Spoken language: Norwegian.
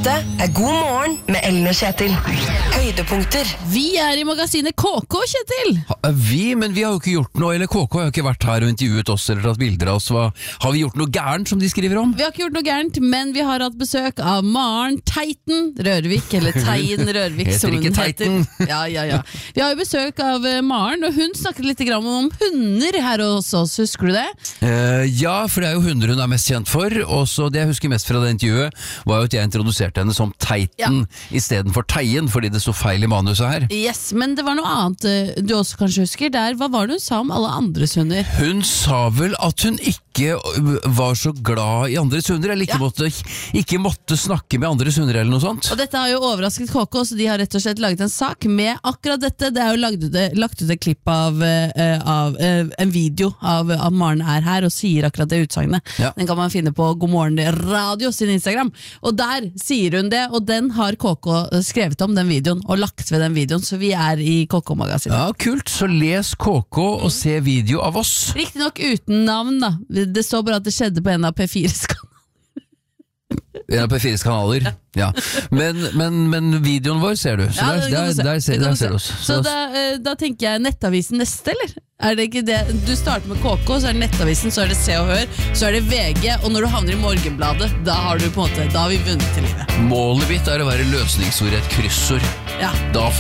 Dette God morgen med Ellen og Kjetil. Høydepunkter. Vi I magasinet KK, Kjetil. Men vi har jo ikke gjort noe, eller KK har jo ikke vært her og intervjuet oss eller tatt bilder av oss. Har vi gjort noe gærent som de skriver om? Vi har ikke gjort noe gærent, men vi har hatt besøk av Maren Teiten Rørvik, eller Teien Rørvik som hun heter. Ja. Vi har jo besøk av Maren, og hun snakket litt om hunder her hos oss, husker du det? Ja, for det jo hunder hun mest kjent for, og så det jeg husker mest fra det intervjuet, var jo at jeg introduserte henne som Teiten I stedet for Teien, fordi det så feil I manuset her. Yes, men det var noe annet du også kanskje husker der. Hva var det hun sa om alle andres hunder? Hun sa vel at hun ikke var så glad I andres hunder, eller ikke måtte snakke med andres hunder eller noe sånt. Og dette har jo overrasket KK, så de har rett og slett laget en sak med akkurat dette. Det jo lagt ut et klipp av en video av Maren her og sier akkurat det utsagnet. Ja. Den kan man finne på God Morgen Radio sin Instagram, og der sier hun det, og den har KK skrevet om den videoen, og lagt ved den videoen, så vi I KK-magasinet. Ja, kult, så les KK og se video av oss. Riktig nok uten navn da, det står bare at det skjedde på en av P4's kanaler. En av P4's kanaler, ja. Men videoen vår ser du, så der ser du oss. Så da tenker jeg Nettavisen neste, eller? Det ikke det? Du starter med KK, så det Nettavisen, så det Se og Hør, så det VG, og når du havner I Morgenbladet, da har vi vunnet til livet. Målet mitt å være løsningsord I et kryssord. Ja. Da